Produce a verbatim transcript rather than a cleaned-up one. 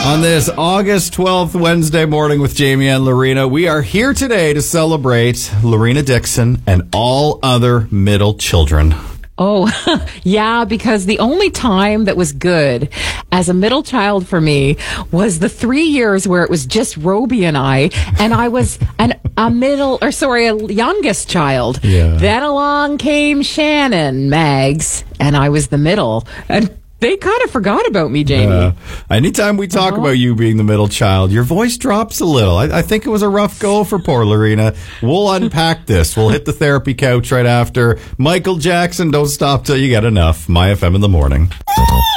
On this August twelfth Wednesday morning with Jamie and Lorena, we are here today to celebrate Lorena Dixon and all other middle children. Oh, yeah, because the only time that was good as a middle child for me was the three years where it was just Roby and I, and I was an, a middle, or sorry, a youngest child. Yeah. Then along came Shannon, Mags, and I was the middle. And they kind of forgot about me, Jamie. Uh, anytime we talk Uh-huh. about you being the middle child, your voice drops a little. I, I think it was a rough go for poor Lorena. We'll unpack this. We'll hit the therapy couch right after. Michael Jackson, Don't Stop Till You Get Enough. My F M in the morning.